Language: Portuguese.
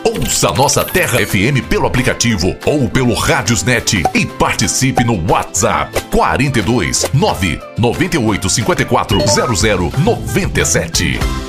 Ouça nossa Terra FM pelo aplicativo ou pelo Radiosnet e participe no WhatsApp 42 9 98 54 00 97.